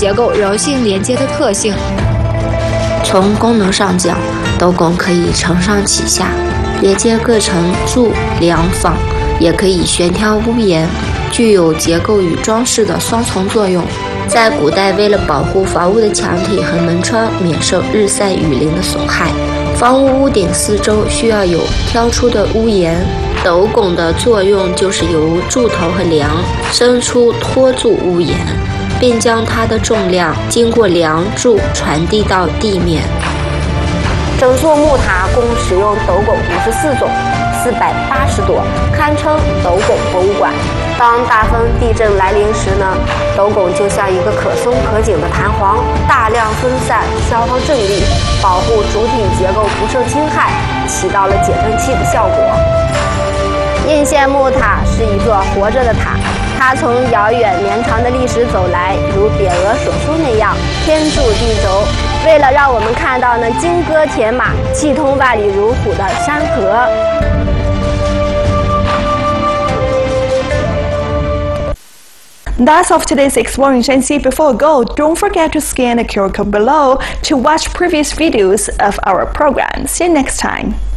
结构柔性连接的特性。 从功能上讲，斗拱可以承上启下，连接各层柱、梁、坊，也可以悬挑屋檐，具有结构与装饰的双重作用。在古代，为了保护房屋的墙体和门窗免受日晒雨淋的损害，房屋屋顶四周需要有挑出的屋檐。斗拱的作用就是由柱头和梁伸出托住屋檐，并将它的重量经过梁柱传递到地面。 整座木塔共使用斗拱54种，480多，堪称斗拱博物馆。当大风地震来临时呢，斗拱就像一个可松可紧的弹簧，大量分散消防阵力，保护主体结构不受侵害，起到了减震器的效果。应县木塔是一座活着的塔，它从遥远绵长的历史走来，如匾额所说那样，天柱地轴，为了让我们看到那金戈铁马、气通万里如虎的山河。 That's all of today's Exploring Shanxi. Before we go, don't forget to scan the QR code below to watch previous videos of our program. See you next time.